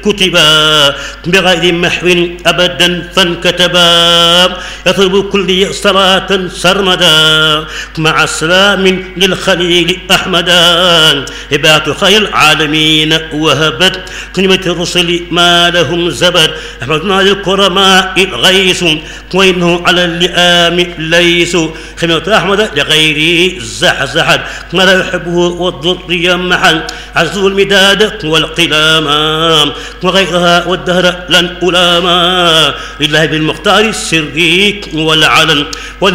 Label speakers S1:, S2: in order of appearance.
S1: كتبا بغير محو أبدا فانكتبا يطلب كل صلاة سرمدا مع السلام للخليل أحمدا هبات خير العالمين وهبت كلمة الرسل ما لهم زبد أحمدنا للكرماء الغيث وإنه على اللئام ليس خلمة أحمد لغيره زحزحت ما لا يحبه والضر محل عزو المداد والقلام وغيرها والدهر لن ألاما لله بالمختار السري والعلن